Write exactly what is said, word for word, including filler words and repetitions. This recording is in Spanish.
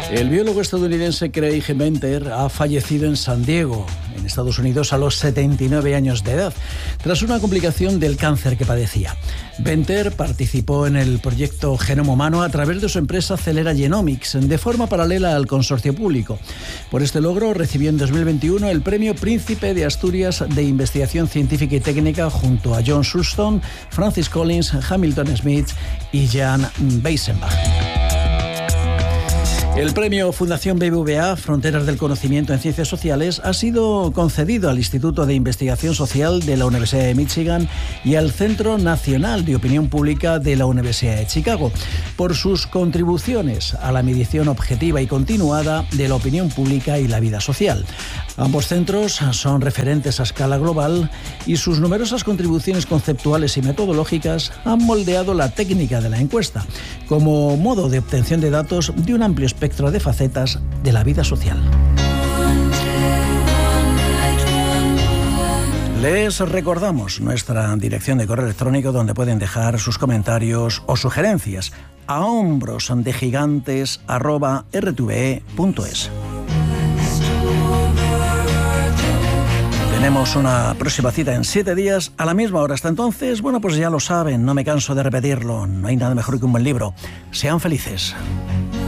El biólogo estadounidense Craig Venter ha fallecido en San Diego, en Estados Unidos, a los setenta y nueve años de edad, tras una complicación del cáncer que padecía. Venter participó en el proyecto Genoma Humano a través de su empresa Celera Genomics, de forma paralela al consorcio público. Por este logro recibió en dos mil veintiuno el Premio Príncipe de Asturias de Investigación Científica y Técnica junto a John Sulston, Francis Collins, Hamilton Smith y Jan Weisenbach. El premio Fundación B B V A Fronteras del Conocimiento en Ciencias Sociales ha sido concedido al Instituto de Investigación Social de la Universidad de Michigan y al Centro Nacional de Opinión Pública de la Universidad de Chicago por sus contribuciones a la medición objetiva y continuada de la opinión pública y la vida social. Ambos centros son referentes a escala global y sus numerosas contribuciones conceptuales y metodológicas han moldeado la técnica de la encuesta como modo de obtención de datos de un amplio espectro de facetas de la vida social. Les recordamos nuestra dirección de correo electrónico donde pueden dejar sus comentarios o sugerencias a hombrosdegigantes arroba r t v e punto es. Tenemos una próxima cita en siete días a la misma hora. Hasta entonces, bueno, pues ya lo saben, no me canso de repetirlo, no hay nada mejor que un buen libro. Sean felices.